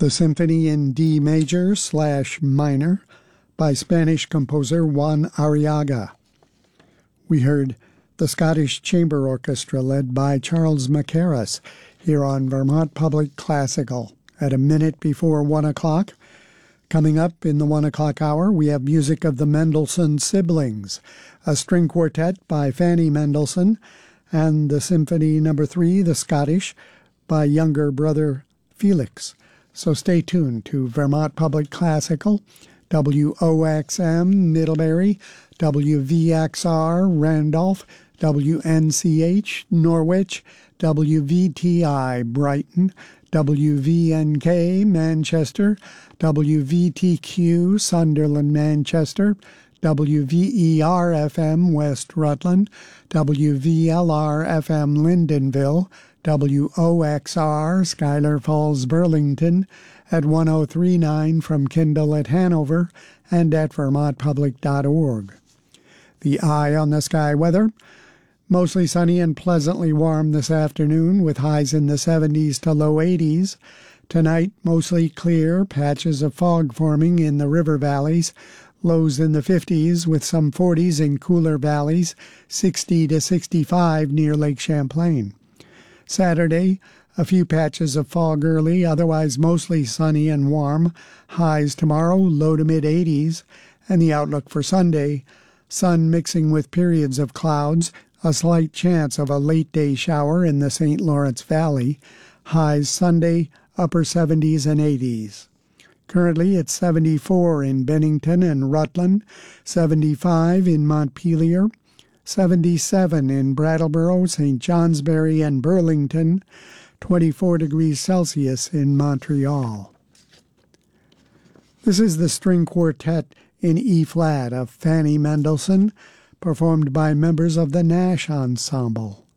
the Symphony in D major/minor by Spanish composer Juan Arriaga. We heard the Scottish Chamber Orchestra led by Charles Mackerras here on Vermont Public Classical at a minute before 1 o'clock. Coming up in the 1 o'clock hour, we have music of the Mendelssohn Siblings, a string quartet by Fanny Mendelssohn, and the Symphony No. 3, the Scottish, by younger brother Felix. So stay tuned to Vermont Public Classical, WOXM Middlebury, WVXR Randolph, WNCH Norwich, WVTI Brighton, WVNK Manchester, WVTQ Sunderland Manchester, WVER-FM West Rutland, WVLR-FM Lyndonville, WOXR Schuyler Falls Burlington, at 1039 from Kindle at Hanover, and at vermontpublic.org. The eye on the sky weather: mostly sunny and pleasantly warm this afternoon with highs in the 70s to low 80s. Tonight, mostly clear, patches of fog forming in the river valleys, lows in the 50s with some 40s in cooler valleys, 60 to 65 near Lake Champlain. Saturday, a few patches of fog early, otherwise mostly sunny and warm. Highs tomorrow, low to mid-80s. And the outlook for Sunday: sun mixing with periods of clouds, a slight chance of a late-day shower in the St. Lawrence Valley. Highs Sunday, upper 70s and 80s. Currently, it's 74 in Bennington and Rutland, 75 in Montpelier, 77 in Brattleboro, St. Johnsbury, and Burlington, 24 degrees Celsius in Montreal. This is the string quartet in E-flat of Fanny Mendelssohn, performed by members of the Nash Ensemble.